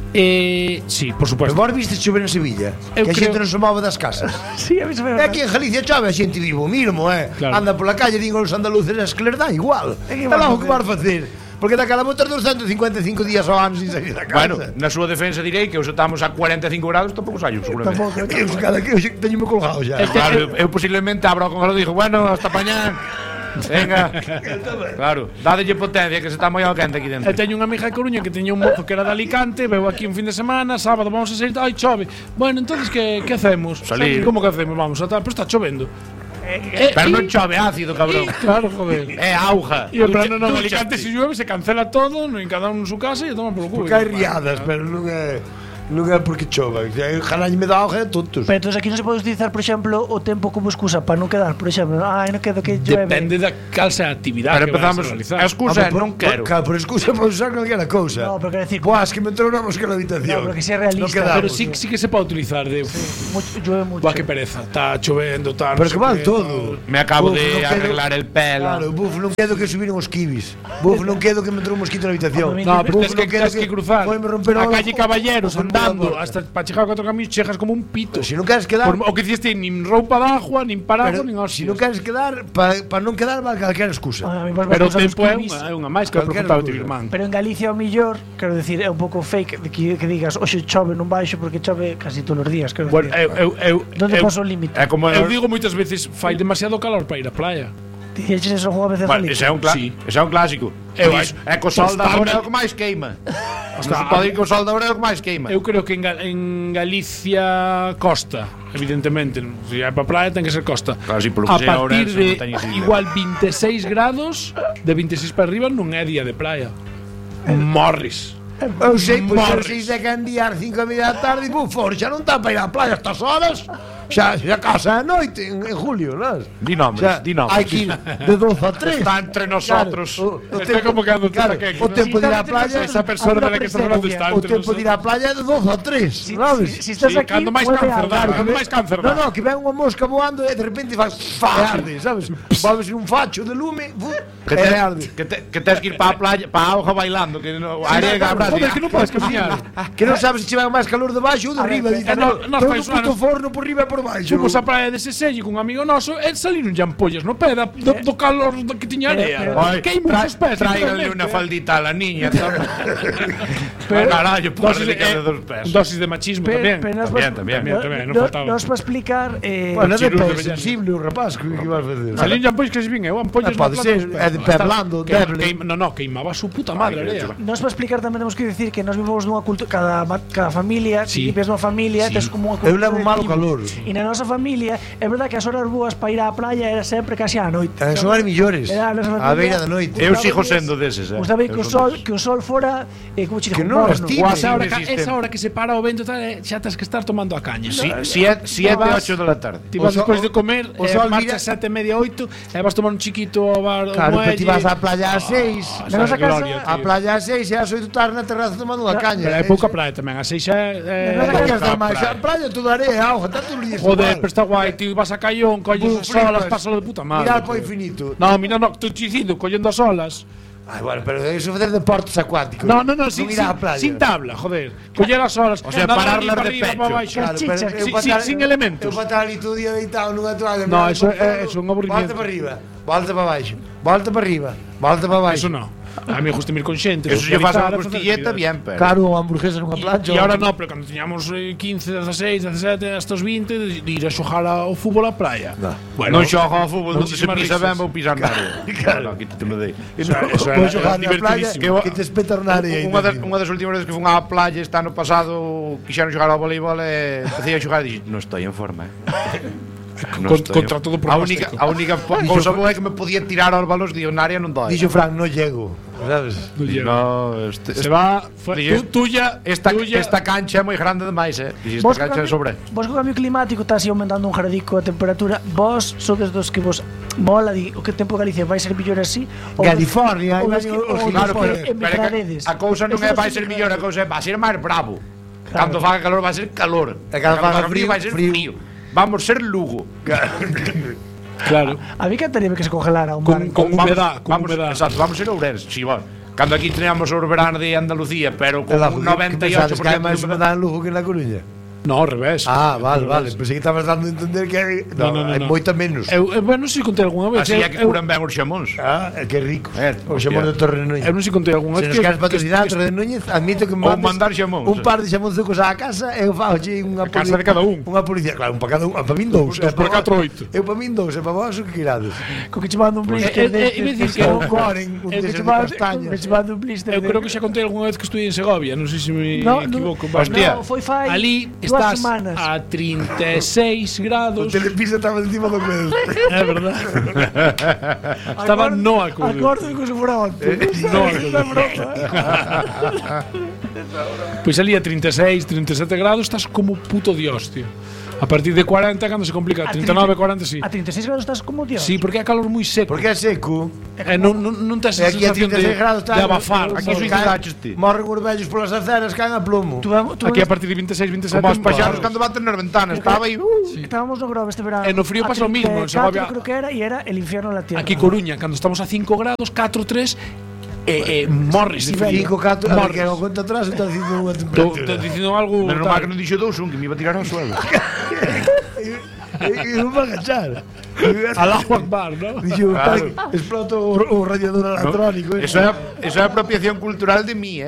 Sí, por supuesto. Vos viste chover en Sevilla? Que a xente non se move das casas. Sí, a mí se me... Aquí en Galicia chove, a xente vivo mismo, anda pola calle, digo os andaluces que les dá igual. É logo que vas facer. Porque daquela botas 255 días ao ano sin sair da casa. Bueno, na súa defensa direi que os estamos a 45 grados, tampouco saio, seguramente. Cada que teño-me colgado xa. Claro, eu posiblemente abro con lo digo, bueno, hasta mañán. Venga. Claro, dádelle potencia que se está moi ao quente aquí dentro. Eu teño unha amiga de Coruña que teña un mozo que era de Alicante, veu aquí un fin de semana, sábado vamos a sair, ai chove. Bueno, entonces que hacemos? Salir. Como que hacemos? Vamos a tal, pero está chovendo. Pero non chove ácido, cabrón. Claro, joder. É auga. E en plan, non, Alicante se llueve se cancela todo, en cada un en su casa e toma por culo. Porque hai riadas, pero non é porque chova. Ojalá me dá auga tontos. Pero entonces aquí non se pode utilizar, por exemplo, o tempo como excusa para non quedar, por exemplo, non quedo que llueve. Depende da cal sea a actividade que empezamos a realizar. A excusa non quero. Claro, por excusa podes usar calquera cousa. No, pero quero decir, buah, es que me entrou na mosca na habitación. No, pero que sea realista. Pero sí que se pode utilizar de llueve mucho. Buah, que pereza. Está chovendo, tal. Pero que vale todo. Me acabo de arreglar el pelo. Claro, non quedo que subiron os kibis. Non quedo que me entrou un mosquito na habitación. No, pero tens que cruzar a calle Caballeros andando hasta para chegar a 4 camiños, chegas como un pito. Se non queres quedar, o que diciste, nin roupa de agua, nin parago, nin hostias. Se non queres quedar, para non quedar vale calquera excusa. Pero o tempo é unha máis que preguntaba o teu irmán. Pero en Galicia o mellor, quero decir, é un pouco fake que digas, hoxe chove non baixo porque chove casi todos os días, quero decir. Onde pasa o límite? Eu digo moitas veces, fai demasiado calor para ir á playa. Dixes eso unha vez de Galicia. Ese é un clásico. É co sol da hora que máis queima. Non se pode ir co sol da hora que máis queima. Eu creo que en Galicia costa, evidentemente. Se é para praia ten que ser costa. Claro, si, a partir de igual 26 grados, de 26 para arriba non é día de playa. Morris. Eu sei, pois se de candiar 5 da tarde, xa non está para ir á playa estas horas. Xa casa a noite en julio, non? Di nombres. Hai que ir de 12 a 3. Está entre nosotros. Está como que ando o tempo de ir á playa, esa persona de la que estás hablando está entre nosotros. O tempo de ir á playa é de 12 a 3, sabes? Si estás aquí, cando máis cáncer dá. No, que ven unha mosca voando e de repente faz arde, sabes? Volves un facho de lume, que tens que ir para a playa, para a auga bailando, que arega a joder, que non podes camiñar. Que non sabes se che vai máis calor de baixo ou de riba. Nos fais un puto forno por riba e por baixo. Fomos á praia de Seselle con un amigo noso e saliron ampollas no pé do calor que tiña area. Queimos os pés. Tráiganle unha faldita a la niña. Pero carallo, por delicado dos pés. Dosis de machismo tamén. Tamén, non faltaba. Nos para explicar, bueno, é sensible o rapaz, que vas a facer? Saliron ampollas que se vin, ampollas pode ser, é de pé blando, débil. No, queimaba su puta madre. Nos para explicar tamén temos que dicir que nos vivimos nunha cultura, cada familia, si vives nunha familia, tes como unha cultura. Eu levo malo calor. E na nosa familia, é verdade que as horas boas para ir á praia era sempre casi á noite. Son as millores. A beira da noite. Eu sigo sendo deses, Gustaba que o sol fora como che que non esa hora que se para o vento tal, xa tens que estar tomando a caña. 7, 8 da tarde. Ti vas despois de comer, marchas 7:30, 8 e vas tomar un chiquito ao bar. Claro, que ti vas á playa ás 6. A playa ás 6 e ás 8 tarde na terraza tomando unha caña. Pero hai pouca praia tamén, ás 6 a playa toda area, auga, tanto os días. Joder, pero está guai, ti vas a Caión, colles as olas, pasalo de puta madre. Mirar para o infinito. No, mira, no, estou dicindo, collendo as olas. Bueno, pero eso facer deportes acuáticos. No, sin tabla, joder. Coller as olas, o sea, pararlas de pecho. Sin elementos. Eu para ali todo día deitado nunha toalla. No, eso é un aburrimiento. Volta para arriba, volta para baixo, volta para arriba, volta para baixo. Eso no. A mí gusta ir con xente. Eso lle faz a costilleta bien, pero. Claro, hamburguesa nunha plancha. E agora non, pero cando tiñamos 15, 16, 17, hasta os 20, de ir a xogar ao fútbol á praia. Bueno, non xogan ao fútbol, non se pisa ben, vou pisar na área. Claro, quítate me dei. Eso é divertidísimo. Que te espetar na área. Unha das últimas veces que fun á playa este ano pasado, quixeron xogar ao voleibol e decía xogar e dixen, non estou en forma. Contra todo por a única cousa boa é que me podía tirar aos balos de na área non dói. Dixo Fran, non llego, sabes? Se va tuya, esta cancha é moi grande demais, esta cancha é sobre. Vos co cambio climático está así aumentando un gradico a temperatura. Vos sodes dos que vos mola o que tempo Galicia vai ser mellor así? California, claro, pero a cousa non é vai ser mellor, a cousa é vai ser máis bravo. Cando faga calor vai ser calor. E cando faga frío vai ser frío. Vamos ser Lugo. Claro. A mí cantaría que se congelara un bar. Con humedad, Exacto, vamos ser Ourense. Si, bueno, cando aquí teníamos o verano de Andalucía, pero con un 98% que hai máis humedad en Lugo que na Coruña. No, ao revés. Vale. Pensei que estabas dando a entender que hai moita menos. Non sei se contei algunha vez. Así é que curan ben os xamóns. Que rico. Os xamóns de Torre de Núñez. Eu non sei contei algunha vez. Se nos queres patrocinar Torre de Núñez, admito que me mandes mandar xamóns. Un par de xamónzucos á casa e eu fagolle unha casa de cada un. Unha policía, claro, un para cada un, para min dous. Por 4, 8. Eu para min dous, e para vos o que quirades. Co que che mando un blister de un coren, un de castaña. Me che mando un blister. Eu creo que xa contei algunha vez que estudiei en Segovia, non sei se me equivoco. Hostia, foi fai. Ali estás a 36 grados. O telepisa estaba encima do medo. É verdad. Estaba no acordo. Acordo que se fora onte. No acordo. Pois ali a 36, 37 grados estás como puto dios, tío. A partir de 40 cando se complica, 39, 40 sí. A 36 grados estás como dios. Sí, porque é calor moi seco. Porque é seco. Non tes a sensación de abafar. Aquí suicidaste. Morren os vellos polas aceras, caen a plomo. Aquí a partir de 26, 27. Como os paxaros cando baten nas ventanas. Estaba aí. Estábamos no Grove este verano. E no frío pasa o mismo. En Segovia creo que era, e era el infierno en la tierra. Aquí Coruña, cando estamos a 5 grados, 4, 3 morres de frío. 5, 4, morres. Que hago conta atrás, está dicindo unha temperatura. Está dicindo algo. Menos mal que non dixo 2, que me iba a tirar ao suelo. E non va a agachar. Allahu Akbar, ¿no? Dixo, explota o radiador electrónico. Eso é apropiación cultural de mí,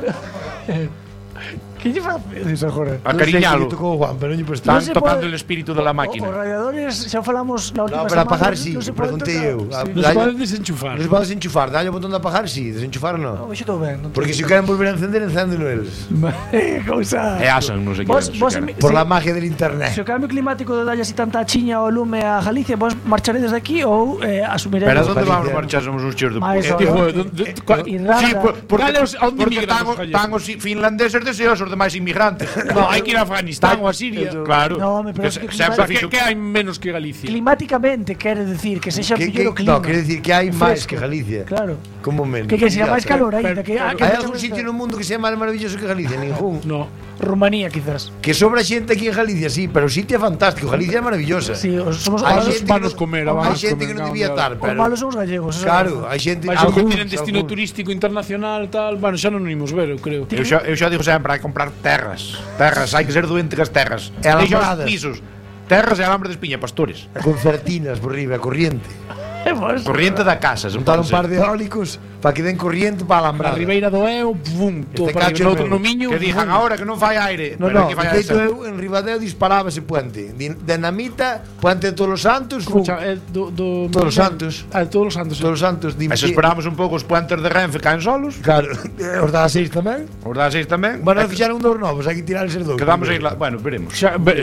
¿Qué lle faces agora? Acariñalo. Están tocando el espíritu de la máquina. Os radiadores xa falamos na última semana. No, pero apagar sí, preguntei eu. Non se pode desenchufar. Non se pode desenchufar, dalle o botón de apagar sí, desenchufar non. Hoxe estou ben. Porque se o queren volver a encender, encéndeno eles. Cousa. E asan, non sei que. Por la magia del internet. Se o cambio climático de dalle así tanta chiña ao lume a Galicia, vos marcharedes de aquí ou asumiredes? Pero onde vamos marchar? Somos uns cheos de puta. Sí, porque están os finlandeses deseosos de máis inmigrantes. No, hai que ir a Afganistán ou a Siria. Claro. No, pero que hai menos que Galicia. Climáticamente quere decir que sexa mellor o clima. No, quere decir que hai máis que Galicia. Claro. Como menos. Que sexa máis calor aí. Hai algún sitio no mundo que sea máis maravilloso que Galicia? Ningún. No. Rumanía, quizás. Que sobra xente aquí en Galicia, sí, pero o sitio é fantástico. Galicia é maravillosa. Sí, somos vanos comer, hai xente que non debía estar, pero os malos somos gallegos. Claro, hai xente que tienen destino turístico internacional tal, bueno, xa non imos ver, eu creo. Eu xa digo sempre, hai que comprar terras, hai que ser doente cas terras. Deixa os pisos, terras e alambre de espiña, pastores. Con certinas por riba, corriente. Corriente da casa, juntar un par de eólicos para que den corriente para alambrar. A Ribeira do Eo, pum, todo para que outro no Miño. Que digan agora que non fai aire. No, eu en Ribadeo disparaba ese puente. Dinamita, puente de Todos os Santos. Escucha, Todos os Santos. Todos os Santos. Todos os Santos. Se esperamos un pouco os puentes de Renfe caen solos. Claro, os da 6 tamén. Os da 6 tamén. Bueno, fixaron dous novos, hai que tirar eses dous. Quedamos aí, bueno, veremos.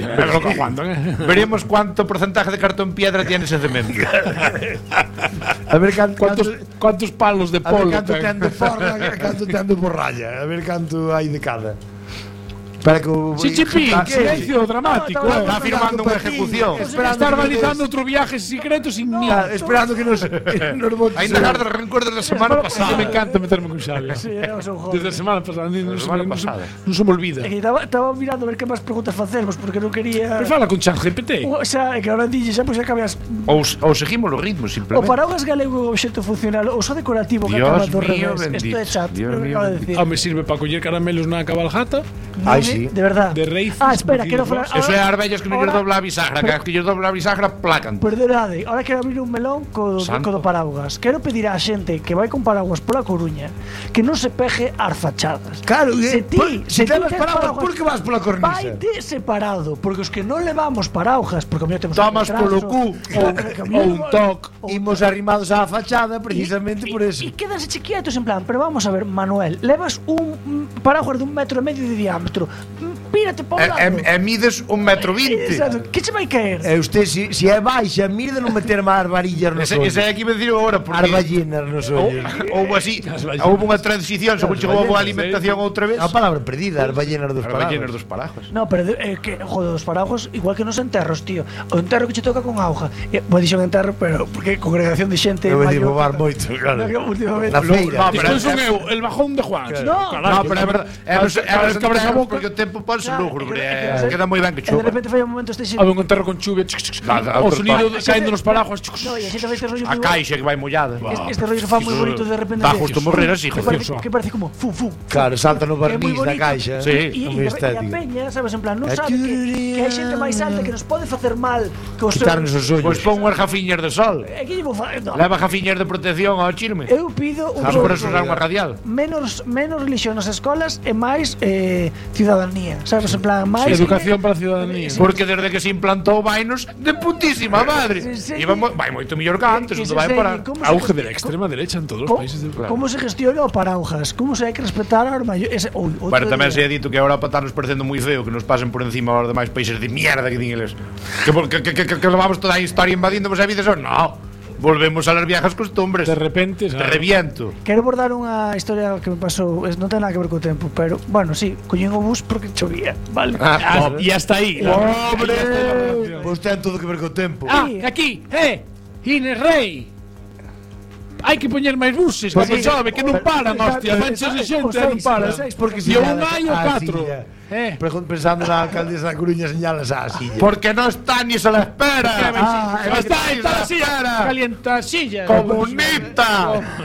Veremos cuánto porcentaje de cartón piedra tiene ese cemento. A ver cuántos palos de polo. A ver canto ten de forra, canto ten de borralla. A ver canto hai de cada. Para que Chichipín, silencio dramático. Está firmando unha ejecución. Está organizando outro viaje secreto sin mí. Esperando que nos ainda garda recuerdos da semana pasada. Me encanta meterme con Xavi. Desde a semana pasada. Non se me olvida. Estaba mirando a ver que máis preguntas facemos porque non quería. Pero fala con ChatGPT. Xa, é que ahora dille xa pois acabas. Ou seguimos os ritmos simplemente. O paraguas galego obxecto funcional ou só decorativo que acaba do revés. Isto é chat. Me sirve para coller caramelos na cabalgata. Sí. De verdad. De Reis. Espera, quero falar. Eso é arbellas que non lles dobla a bisagra, que lles dobla a bisagra placan. Perdonade, ahora quero abrir un melón co do paraguas. Quero pedir á xente que vai con paraguas pola Coruña que non se peje ás fachadas. Claro, se levas paraguas, por que vas pola cornisa? Vaite separado, porque os que non levamos paraguas, porque o mío temos tomas polo cu ou un toc, imos arrimados á fachada precisamente por eso. E quedanse chiquietos en plan, pero vamos a ver, Manuel, levas un paraguas de 1,5 metros de diámetro. pírate para o lado. E mides 1,20 m. Exacto, que che vai caer? E usted, se é baixa, mire de non meter máis varillas nos ollos. Ese é que me dicir agora, porque as ballenas nos ollos. Houve así, houve unha transición, según chegou a boa alimentación outra vez. A palabra perdida, as ballenas dos paraguas. As ballenas dos paraguas. No, pero que joder, os paraguas igual que nos enterros, tío. O enterro que che toca con auga. Vou dixo enterro, pero porque congregación de xente maior. Eu vou bar moito, claro. Últimamente. Na feira. Despois son eu, el bajón de Juan. No, pero é verdade. É os cabras a boca porque o tempo ponse lúgubre. Queda moi ben que chupa. De repente fai un momento este Habe un enterro con chuvia. O sonido caendo nos paraguas. No, e a xente vai este rollo. A caixa que vai mollada. Este rollo que fa moi bonito de repente. Dá justo morrer así, joder. Que parece como fu. Claro, salta no barniz da caixa. Sí, e a peña, sabes, en plan, non sabe que hai xente máis alta que nos pode facer mal. Quitarnos os ollos. Pois pon unhas gafiñas de sol. Que lle vou facer? Leva gafiñas de protección ao chirme. Eu pido un por eso usar unha radial. Menos religión nas escolas e máis ciudadanía, sabes, en plan, máis educación para a ciudadanía. Porque desde que se implantou vainos de putísima madre. E vai moito mellor que antes, onde vai parar. Auge de la extrema derecha en todos os países de Europa. Como se gestiona o paraujas? Como se hai que respetar a armaio? Bueno, tamén se ha dito que a Europa está nos parecendo moi feo que nos pasen por encima aos demais países de mierda que din eles. Que levamos toda a historia invadindo vos a vides ou no. Volvemos a las viejas costumbres. De repente, te reviento. Quero abordar unha historia que me pasou, non ten nada que ver co tempo, pero bueno, sí, collín o bus porque chovía, vale. E hasta aí. Pobre. Pois ten todo que ver co tempo. Aquí, Inés Rei. Hai que poñer máis buses, que chove, que non paran, hostia, manchas de xente non paran. Porque se un hai o 4. Pensando na alcaldesa da Coruña señalas a silla. Porque non está ni se la espera. Está la silla. Calienta sillas. Comunista.